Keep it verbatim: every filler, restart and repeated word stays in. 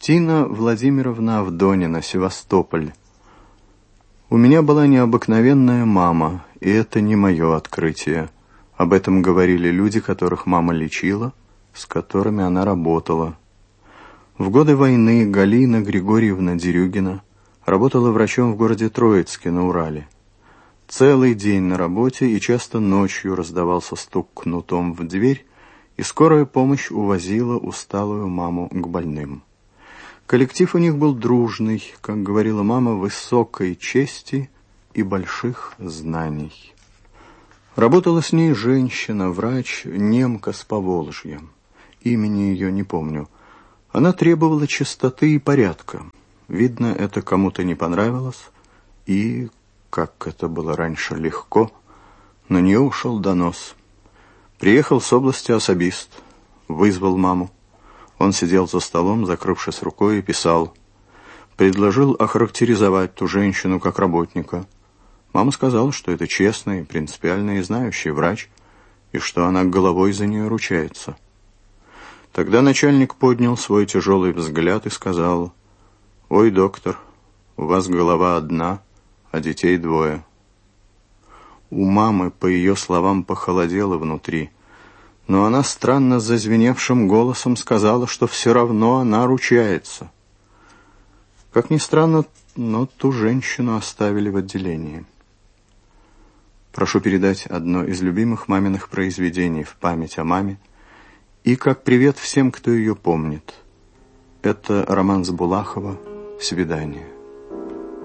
Тина Владимировна Авдонина, Севастополь. У меня была необыкновенная мама, и это не мое открытие. Об этом говорили люди, которых мама лечила, с которыми она работала. В годы войны Галина Григорьевна Дерюгина работала врачом в городе Троицке на Урале. Целый день на работе, и часто ночью раздавался стук кнутом в дверь, и скорая помощь увозила усталую маму к больным. Коллектив у них был дружный, как говорила мама, высокой чести и больших знаний. Работала с ней женщина, врач, немка с Поволжья. Имени ее не помню. Она требовала чистоты и порядка. Видно, это кому-то не понравилось, и, как это было раньше легко, на нее ушел донос. Приехал с области особист, вызвал маму. Он сидел за столом, закрывшись рукой, и писал. Предложил охарактеризовать ту женщину как работника. Мама сказала, что это честный, принципиальный и знающий врач, и что она головой за нее ручается. Тогда начальник поднял свой тяжелый взгляд и сказал: «Ой, доктор, у вас голова одна, а детей двое». У мамы, по ее словам, похолодело внутри, но она странно зазвеневшим голосом сказала, что все равно она ручается. Как ни странно, но ту женщину оставили в отделении. Прошу передать одно из любимых маминых произведений в память о маме и как привет всем, кто ее помнит. Это роман Булахова «Свидание».